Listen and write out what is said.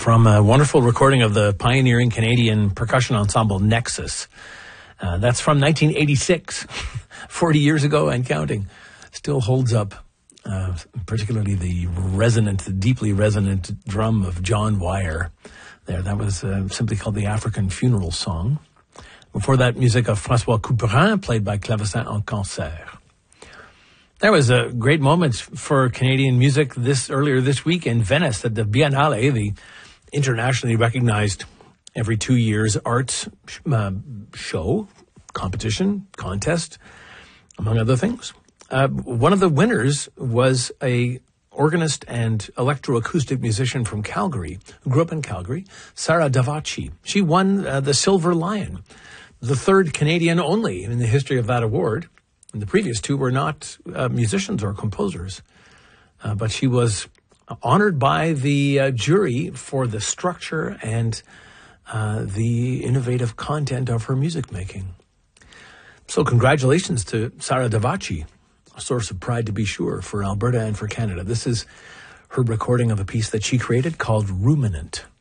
from a wonderful recording of the pioneering Canadian percussion ensemble Nexus. That's from 1986, 40 years ago and counting. Still holds up, particularly the deeply resonant drum of John Wire. That was simply called the African Funeral Song. Before that, music of François Couperin, played by Clavecin en concert. There was a great moment for Canadian music earlier this week in Venice at the Biennale, the internationally recognized every 2 years arts show, competition, contest, among other things. One of the winners was a organist and electroacoustic musician from Calgary, who grew up in Calgary, Sarah Davachi. She won the Silver Lion, the third Canadian only in the history of that award. And the previous two were not musicians or composers. But she was honored by the jury for the structure and the innovative content of her music making. So congratulations to Sarah Davachi, a source of pride to be sure for Alberta and for Canada. This is her recording of a piece that she created called Ruminant.